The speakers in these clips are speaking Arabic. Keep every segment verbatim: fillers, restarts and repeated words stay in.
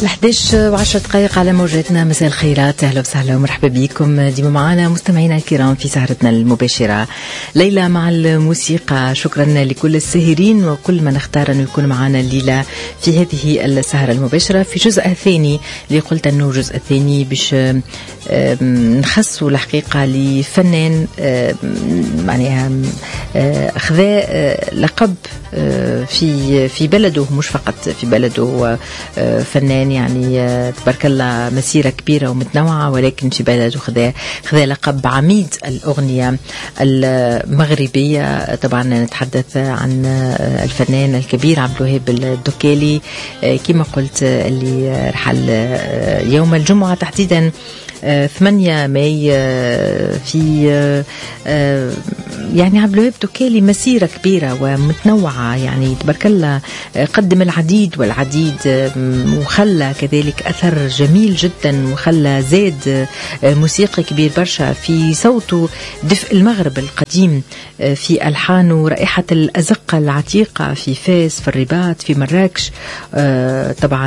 الحداش وعشر دقائق على موجاتنا. مساء الخيرات، أهلا وسهلا ومرحبا بكم ديما معنا مستمعينا الكرام في سهرتنا المباشرة ليلة مع الموسيقى. شكرا لكل الساهرين وكل من اختار أن يكون معنا الليلة في هذه السهرة المباشرة في جزء ثاني اللي قلت أنه جزء ثاني باش نخصوا الحقيقة لفنان معناها أخذ لقب في في بلده، مش فقط في بلده فنان يعني تبارك الله مسيرة كبيرة ومتنوعة، ولكن في بلده خذ خذ لقب عميد الأغنية المغربية. طبعا نتحدث عن الفنان الكبير عبد الوهاب الدكالي كما قلت اللي رحل يوم الجمعة تحديدا ثمانية ماي في يعني عبد الوهاب الدكالي مسيرة كبيرة ومتنوعة، يعني تبارك الله قدم العديد والعديد وخلى كذلك أثر جميل جدا، وخلى زاد موسيقي كبير برشا في صوته، دفء المغرب القديم في ألحانه، رائحة الأزقة العتيقة في فاس، في الرباط، في مراكش. طبعا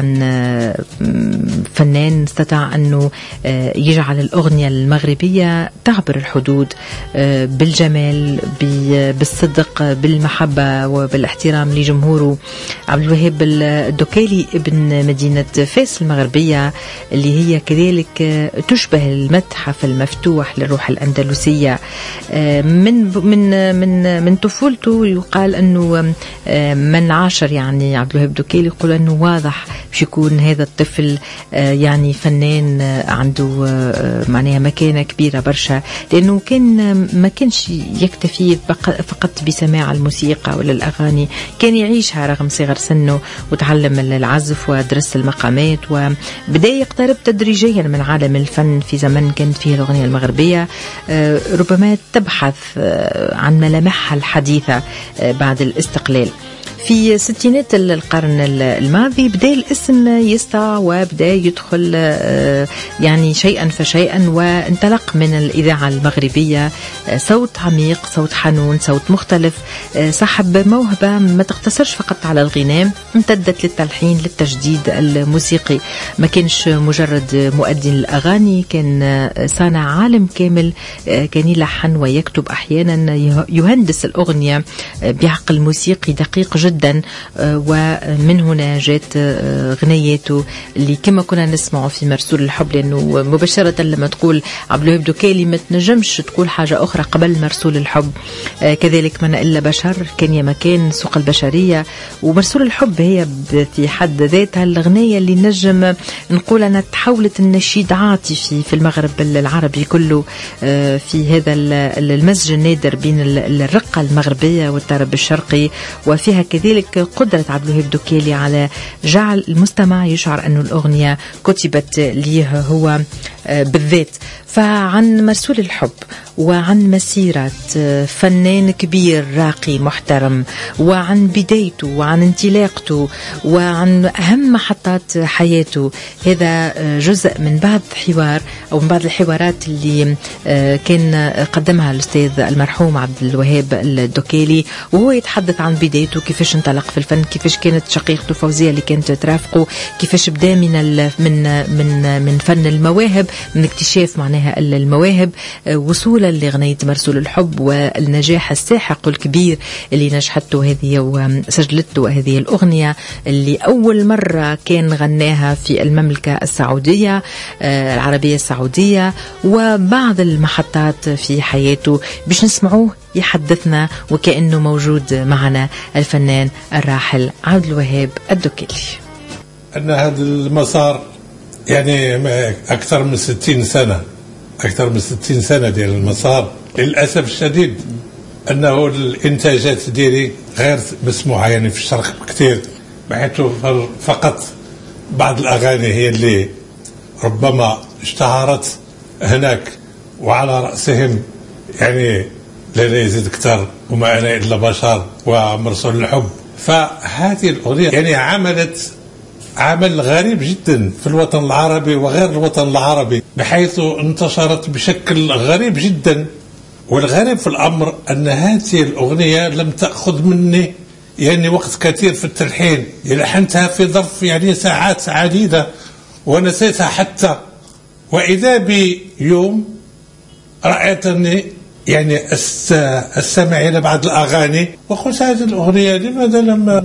فنان استطاع أنه يجعل الأغنية المغربية تعبر الحدود بالجمال، بالصدق، بالمحبة وبالاحترام لجمهوره. عبد الوهاب الدكالي ابن مدينة فاس المغربية اللي هي كذلك تشبه المتحف المفتوح للروح الأندلسية. من من من من طفولته يقال أنه من عاشر يعني عبد الوهاب الدكالي يقول أنه واضح باش يكون هذا الطفل يعني فنان عنده معناها مكانة كبيرة برشا، لأنه كان ما كانش يكتفي فقط بسماع الموسيقى ولا الأغاني، كان يعيشها رغم صغر سنه وتعلم العزف ودرس المقامات، وبدأ يقترب تدريجيا من عالم الفن في زمن كانت فيه الأغنية المغربية ربما تبحث عن ملامحها الحديثة بعد الاستقلال. في ستينات القرن الماضي بدأ الاسم يسطع وبدأ يدخل يعني شيئا فشيئا، وانطلق من الإذاعة المغربية صوت عميق، صوت حنون، صوت مختلف، صاحب موهبة ما تقتصرش فقط على الغناء، امتدت للتلحين للتجديد الموسيقي. ما كانش مجرد مؤدي الأغاني، كان صانع عالم كامل، كان يلحن ويكتب أحيانا، يهندس الأغنية بعقل موسيقي دقيق جدا. ومن هنا جات غنياته اللي كما كنا نسمعه في مرسول الحب، لأنه مباشرة لما تقول عبد الوهاب الدكالي ما تنجمش تقول حاجة أخرى قبل مرسول الحب. كذلك من إلا بشر، كان يا مكان، سوق البشرية، ومرسول الحب هي في حد ذاتها الغنية اللي نجم نقول أنها تحولت النشيد عاطفي في المغرب العربي كله، في هذا المزج النادر بين الرقة المغربية والطرب الشرقي، وفيها كذلك قدرة عبد الوهاب الدكالي على جعل المستمع يشعر أن الأغنية كتبت ليه هو بالذات. فعن مرسول الحب وعن مسيرة فنان كبير راقي محترم، وعن بدايته وعن انطلاقته وعن أهم محطات حياته، هذا جزء من بعض حوار أو من بعض الحوارات اللي كان قدمها الأستاذ المرحوم عبد الوهاب الدكالي، وهو يتحدث عن بدايته، كيفاش انطلق في الفن، كيفاش كانت شقيقته فوزية اللي كانت ترافقه، كيفاش بدأ من من من من فن المواهب، من اكتشاف معناها المواهب، وصولا لغنية مرسول الحب والنجاح الساحق الكبير اللي نجحته هذه وسجلته هذه الأغنية اللي أول مرة كان غناها في المملكة السعودية العربية السعودية، وبعض المحطات في حياته باش نسمعوه يحدثنا وكأنه موجود معنا الفنان الراحل عبد الوهاب الدكالي. أن هذا المسار يعني أكثر من ستين سنة أكثر من ستين سنة ديال المسار، للأسف الشديد أنه الإنتاجات ديالي غير مسموعة يعني في الشرق كثير، بحيث فقط بعض الأغاني هي اللي ربما اشتهرت هناك، وعلى رأسهم يعني لا يزيد كتار وما أنا إلا بشر ومرسول الحب. فهذه الأغنية يعني عملت عمل غريب جدا في الوطن العربي وغير الوطن العربي، بحيث انتشرت بشكل غريب جدا. والغريب في الأمر أن هذه الأغنية لم تأخذ مني يعني وقت كثير في التلحين، لحنتها في ظرف يعني ساعات عديدة ونسيتها حتى. وإذا بيوم رأيتني يعني أستمع إلى بعض الأغاني وقلت هذه الأغنية لماذا لما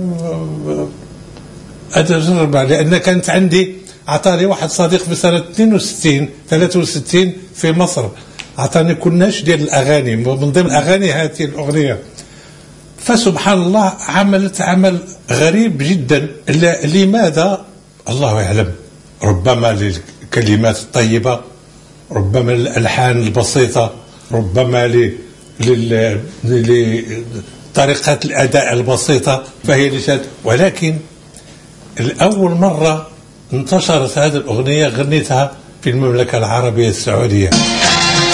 أتجربها؟ لأن كانت عندي، أعطاني واحد صديق في سنة اثنين وستين ثلاثة وستين في مصر، أعطاني كناش ديال الأغاني، من ضمن الأغاني هذه الأغنية. فسبحان الله عملت عمل غريب جدا. لماذا؟ الله يعلم. ربما للكلمات الطيبة، ربما للألحان البسيطة، ربما لطريقة الأداء البسيطة، فهي لشات. ولكن الأول مرة انتشرت هذه الأغنية غنيتها في المملكة العربية السعودية.